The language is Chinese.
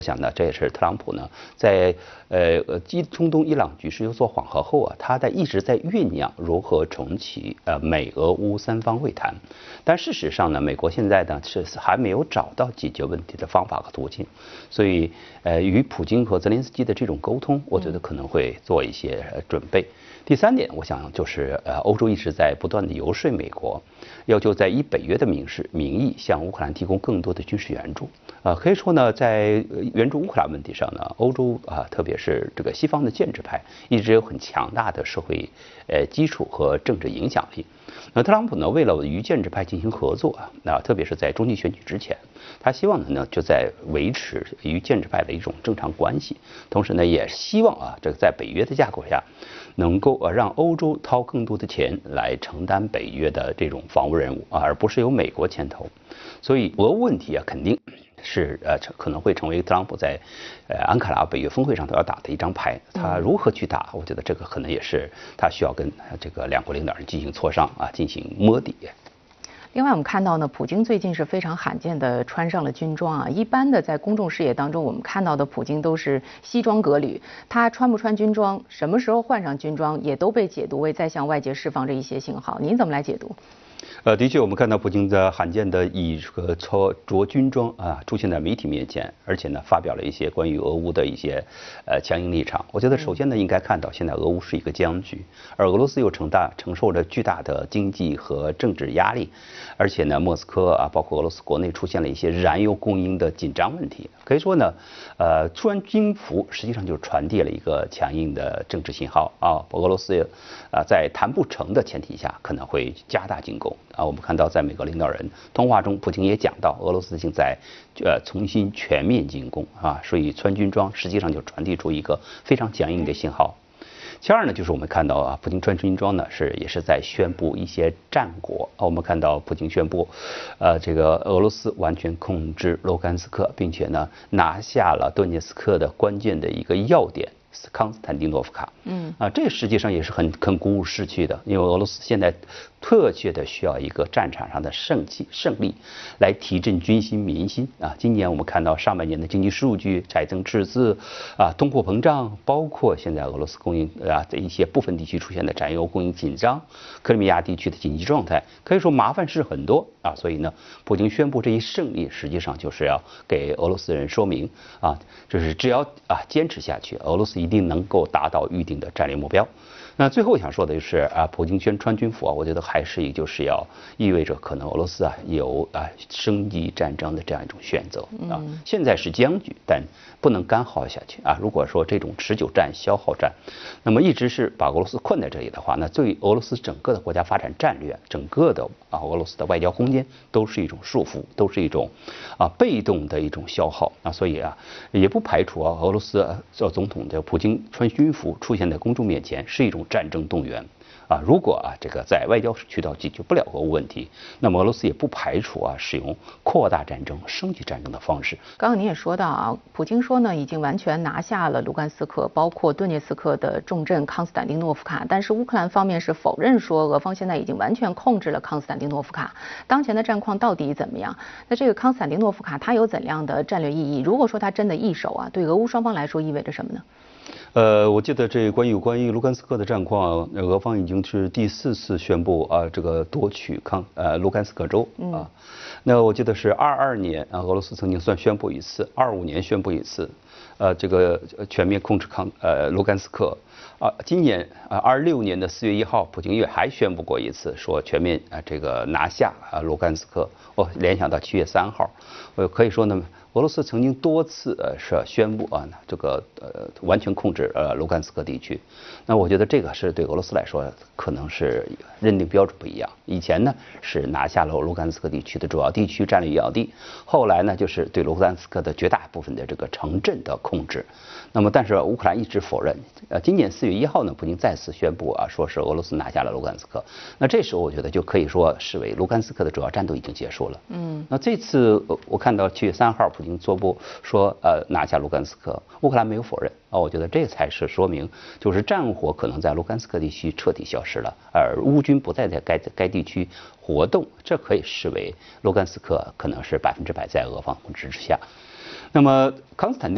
想呢，这也是特朗普呢在中东伊朗局势有所缓和后啊，他一直在酝酿如何重启美俄乌三方会谈。但事实上呢，美国现在呢是还没有找到解决问题的方法和途径，所以与普京和泽连斯基的这种沟通，我觉得可能会做一些准备。第三点，我想就是欧洲一直在不断的游说美国，要求在以北约的名义向乌克兰提供更多的军事援助。可以说呢，在援助乌克兰问题上呢，欧洲特别是这个西方的建制派，一直有很强大的社会基础和政治影响力。那特朗普呢，为了与建制派进行合作特别是在中期选举之前，他希望呢就在维持与建制派的一种正常关系，同时呢也希望这个在北约的架构下，能够让欧洲掏更多的钱来承担北约的这种防务任务而不是由美国牵头。所以俄乌问题肯定是可能会成为特朗普在安卡拉北约峰会上都要打的一张牌。他如何去打，我觉得这个可能也是他需要跟这个两国领导人进行磋商进行摸底。 另外，我们看到呢，普京最近是非常罕见的穿上了军装一般的在公众视野当中，我们看到的普京都是西装革履，他穿不穿军装，什么时候换上军装，也都被解读为在向外界释放着一些信号。您怎么来解读？ 的确，我们看到普京的罕见的以这个着军装出现在媒体面前，而且呢发表了一些关于俄乌的一些强硬立场。我觉得首先呢应该看到现在俄乌是一个僵局，而俄罗斯又承受着巨大的经济和政治压力，而且呢莫斯科包括俄罗斯国内出现了一些燃油供应的紧张问题。可以说呢穿军服实际上就传递了一个强硬的政治信号俄罗斯在谈不成的前提下可能会加大进攻。我们看到在美国领导人通话中，普京也讲到俄罗斯正在重新全面进攻所以穿军装实际上就传递出一个非常强硬的信号。其二呢，就是我们看到普京穿军装呢也是在宣布一些战果。我们看到普京宣布这个俄罗斯完全控制卢甘斯克，并且呢拿下了顿涅茨克的关键的一个要点康斯坦丁诺夫卡。这实际上也是很鼓舞士气的，因为俄罗斯现在特切的需要一个战场上的胜利来提振军心民心今年我们看到上半年的经济数据、财政赤字通货膨胀，包括现在俄罗斯供应的一些部分地区出现的燃油供应紧张，克里米亚地区的紧急状态，可以说麻烦事很多所以呢，普京宣布这一胜利，实际上就是要给俄罗斯人说明就是只要坚持下去，俄罗斯一定能够达到预定的战略目标。那最后我想说的就是普京穿军服我觉得还是就是要意味着可能俄罗斯有升级战争的这样一种选择现在是僵局，但不能干耗下去如果说这种持久战、消耗战，那么一直是把俄罗斯困在这里的话，那对俄罗斯整个的国家发展战略、整个的俄罗斯的外交空间都是一种束缚，都是一种被动的一种消耗所以也不排除俄罗斯总统的普京穿军服出现在公众面前是一种战争动员如果这个在外交渠道解决不了俄乌问题，那么俄罗斯也不排除使用扩大战争、升级战争的方式。 刚刚您也说到普京说呢，已经完全拿下了卢甘斯克，包括顿涅茨克的重镇康斯坦丁诺夫卡，但是乌克兰方面是否认说俄方现在已经完全控制了康斯坦丁诺夫卡。当前的战况到底怎么样？那这个康斯坦丁诺夫卡它有怎样的战略意义？如果说它真的易手对俄乌双方来说意味着什么呢？ 我记得关于卢甘斯克的战况，俄方已经是第4次宣布这个夺取卢甘斯克州那我记得是22年俄罗斯曾经宣布一次，25年宣布一次，这个全面控制卢甘斯克今年26年的4月1号，普京还宣布过一次，说全面这个拿下卢甘斯克。我联想到7月3号，可以说呢，俄罗斯曾经多次是宣布这个完全控制卢甘斯克地区。那我觉得这个是对俄罗斯来说可能是认定标准不一样。以前呢是拿下了卢甘斯克地区的主要地区战略要地，后来呢就是对卢甘斯克的绝大部分的这个城镇的控制。那么但是乌克兰一直否认。今年4月1号呢，普京再次宣布说是俄罗斯拿下了卢甘斯克。那这时候我觉得就可以说视为卢甘斯克的主要战斗已经结束了。那这次我看到7月3号普京作布说拿下卢甘斯克，乌克兰没有否认我觉得这才是说明就是战火可能在卢甘斯克地区彻底消失了，而乌军不再在该地区活动，这可以视为卢甘斯克可能是100%在俄方控制之下。那么康斯坦丁